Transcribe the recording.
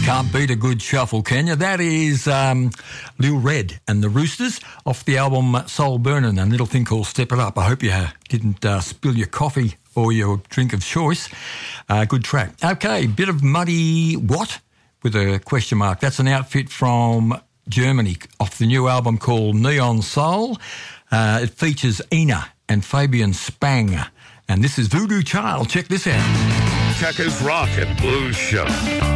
Can't beat a good shuffle, can you? That is Lil Red and the Roosters off the album Soul Burnin', a little thing called Step It Up. I hope you didn't spill your coffee or your drink of choice. Good track. Okay, bit of Muddy What with a question mark. That's an outfit from Germany off the new album called Neon Soul. It features Ina and Fabian Spang. And this is Voodoo Child. Check this out. Tucker's Rock and Blues Show.